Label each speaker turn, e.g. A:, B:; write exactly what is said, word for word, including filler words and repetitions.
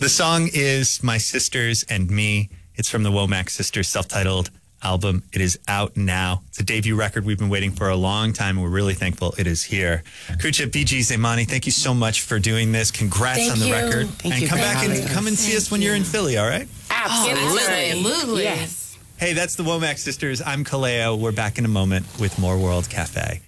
A: The song is My Sisters and Me. It's from the Womack Sisters self-titled album. It is out now. It's a debut record we've been waiting for a long time. We're really thankful it is here. Kucha, B G, Zaimani, thank you so much for doing this. Congrats
B: thank
A: on the
B: you.
A: record.
B: Thank
A: and
B: you
A: come back and
B: us.
A: come and see
B: thank
A: us when
B: you.
A: you're in Philly, all right?
B: Absolutely.
C: Absolutely.
B: Yes.
A: Hey, that's the Womack Sisters. I'm Kaleo. We're back in a moment with more World Cafe.